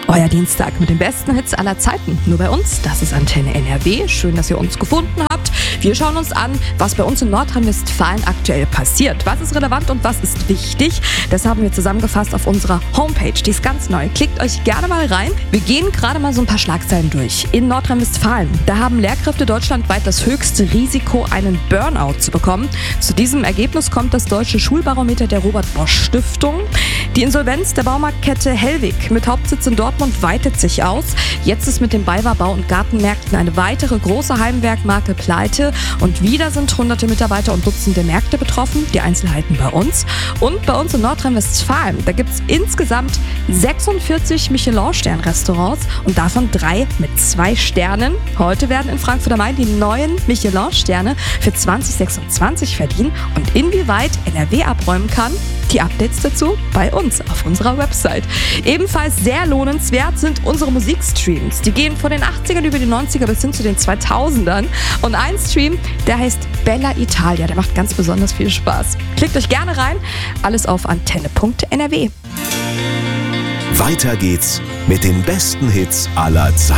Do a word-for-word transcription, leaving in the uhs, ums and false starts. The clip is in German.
Euer Dienstag mit den besten Hits aller Zeiten. Nur bei uns, das ist Antenne N R W. Schön, dass ihr uns gefunden habt. Wir schauen uns an, was bei uns in Nordrhein-Westfalen aktuell passiert. Was ist relevant und was ist wichtig? Das haben wir zusammengefasst auf unserer Homepage. Die ist ganz neu. Klickt euch gerne mal rein. Wir gehen gerade mal so ein paar Schlagzeilen durch. In Nordrhein-Westfalen, da haben Lehrkräfte deutschlandweit das höchste Risiko, einen Burnout zu bekommen. Zu diesem Ergebnis kommt das Deutsche Schulbarometer der Robert-Bosch-Stiftung. Die Insolvenz der Baumarktkette Hellwig mit Hauptsitz in Dortmund weitet sich aus. Jetzt ist mit den BayWa Bau- und Gartenmärkten eine weitere große Heimwerkmarke pleite und wieder sind hunderte Mitarbeiter und Dutzende Märkte betroffen. Die Einzelheiten bei uns. Und bei uns in Nordrhein-Westfalen, da gibt es insgesamt sechsundvierzig Michelin-Stern-Restaurants und davon drei mit zwei Sternen. Heute werden in Frankfurt am Main die neuen Michelin-Sterne für zwanzig sechsundzwanzig verliehen und inwieweit N R W abräumen kann, die Updates dazu bei uns auf unserer Website. Ebenfalls sehr lohnenswert sind unsere Musikstreams. Die gehen von den achtzigern über die neunziger bis hin zu den zweitausendern. Und ein Stream, der heißt Bella Italia. Der macht ganz besonders viel Spaß. Klickt euch gerne rein. Alles auf antenne punkt n r w. Weiter geht's mit den besten Hits aller Zeiten.